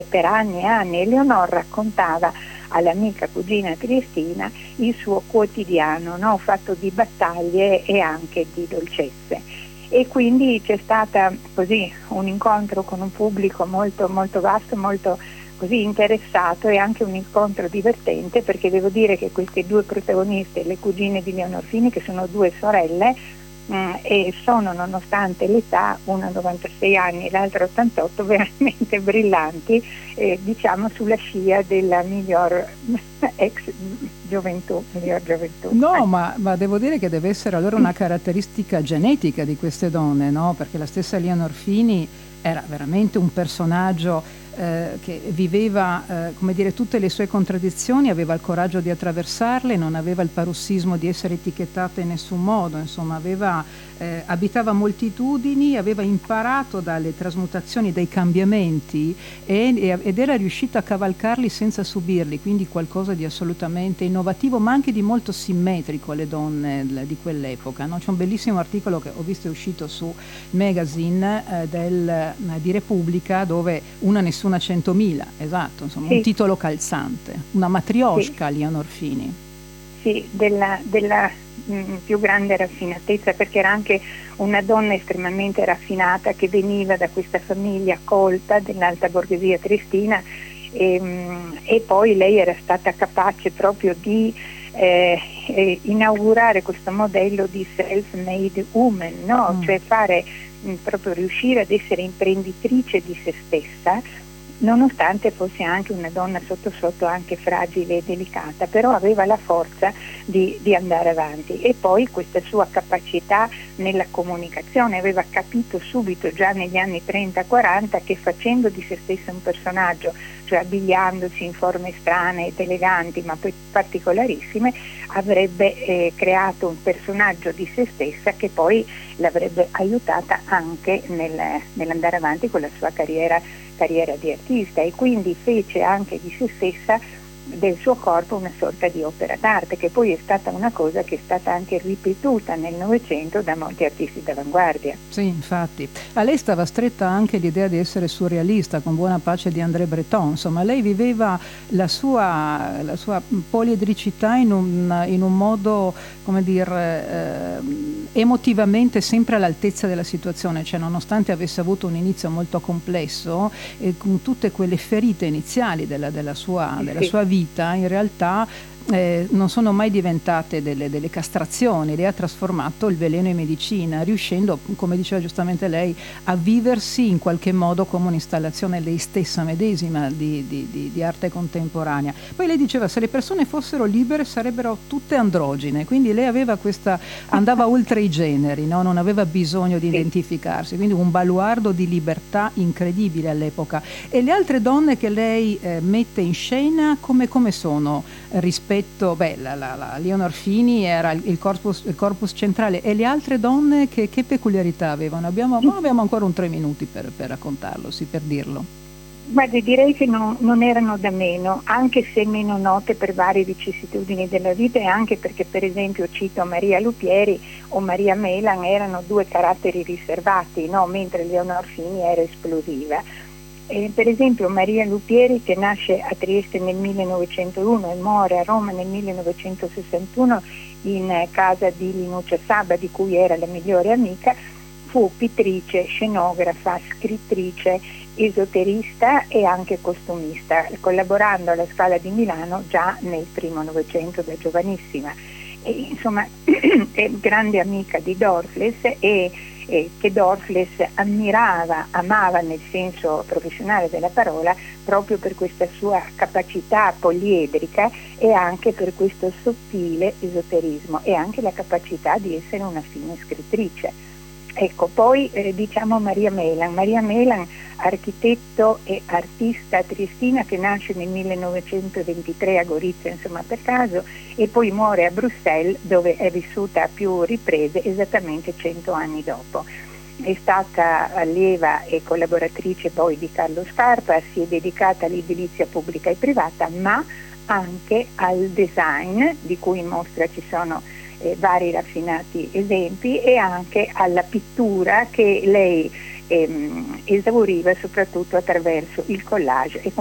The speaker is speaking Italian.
per anni e anni. Eleonor raccontava all'amica cugina Triestina il suo quotidiano, no? Fatto di battaglie e anche di dolcezze. E quindi c'è stata così un incontro con un pubblico molto, molto vasto, molto così interessato, e anche un incontro divertente, perché devo dire che queste due protagoniste, le cugine di Leonor Fini, che sono due sorelle, e sono, nonostante l'età, una 96 anni e l'altra 88, veramente brillanti, diciamo sulla scia della miglior miglior gioventù. No, ma devo dire che deve essere allora una caratteristica genetica di queste donne, no? Perché la stessa Leonor Fini era veramente un personaggio che viveva, come dire, tutte le sue contraddizioni, aveva il coraggio di attraversarle, non aveva il parossismo di essere etichettata in nessun modo, insomma, abitava moltitudini, aveva imparato dalle trasmutazioni, dai cambiamenti ed era riuscita a cavalcarli senza subirli, quindi qualcosa di assolutamente innovativo, ma anche di molto simmetrico alle donne di quell'epoca, no? C'è un bellissimo articolo che ho visto è uscito su Magazine di Repubblica, dove Una nessuna 100.000, esatto, insomma, sì. Un titolo calzante, una matrioshka, sì. Leonor Fini. Sì, della più grande raffinatezza, perché era anche una donna estremamente raffinata che veniva da questa famiglia colta dell'alta borghesia triestina, e poi lei era stata capace proprio di inaugurare questo modello di self-made woman, no? Cioè proprio riuscire ad essere imprenditrice di se stessa, nonostante fosse anche una donna sotto sotto anche fragile e delicata, però aveva la forza di andare avanti. E poi questa sua capacità nella comunicazione, aveva capito subito già negli anni 30-40 che facendo di se stessa un personaggio, cioè abbigliandosi in forme strane ed eleganti ma poi particolarissime, avrebbe creato un personaggio di se stessa che poi l'avrebbe aiutata anche nell'andare avanti con la sua carriera di artista, e quindi fece anche di se stessa, del suo corpo, una sorta di opera d'arte, che poi è stata una cosa che è stata anche ripetuta nel Novecento da molti artisti d'avanguardia. Sì, infatti. A lei stava stretta anche l'idea di essere surrealista, con buona pace di André Breton. Insomma, lei viveva la sua poliedricità in un modo, come dire, emotivamente sempre all'altezza della situazione, cioè nonostante avesse avuto un inizio molto complesso e con tutte quelle ferite iniziali della sua vita, in realtà non sono mai diventate delle castrazioni. Lei ha trasformato il veleno in medicina, riuscendo, come diceva giustamente lei, a viversi in qualche modo come un'installazione lei stessa medesima di arte contemporanea. Poi lei diceva se le persone fossero libere sarebbero tutte androgine, quindi lei aveva andava oltre i generi, no? Non aveva bisogno di identificarsi, quindi un baluardo di libertà incredibile all'epoca. E le altre donne che lei mette in scena come sono rispetto, la Leonor Fini era il corpus centrale, e le altre donne che peculiarità avevano? Abbiamo ancora 3 minuti per raccontarlo, sì, per dirlo. Guardi, direi che non erano da meno, anche se meno note per varie vicissitudini della vita, e anche perché, per esempio, cito Maria Lupieri o Maria Melan, erano due caratteri riservati, no? Mentre Leonor Fini era esplosiva. Per esempio Maria Lupieri, che nasce a Trieste nel 1901 e muore a Roma nel 1961 in casa di Linuccia Saba, di cui era la migliore amica, fu pittrice, scenografa, scrittrice, esoterista e anche costumista, collaborando alla Scala di Milano già nel primo Novecento da giovanissima. E, insomma, è grande amica di Dorfles e che Dorfles amava nel senso professionale della parola, proprio per questa sua capacità poliedrica e anche per questo sottile esoterismo e anche la capacità di essere una fine scrittrice. Ecco, poi diciamo Maria Melan, architetto e artista triestina, che nasce nel 1923 a Gorizia, insomma per caso, e poi muore a Bruxelles, dove è vissuta a più riprese, esattamente 100 anni dopo. È stata allieva e collaboratrice poi di Carlo Scarpa, si è dedicata all'edilizia pubblica e privata, ma anche al design, di cui in mostra ci sono vari raffinati esempi, e anche alla pittura, che lei esauriva soprattutto attraverso il collage e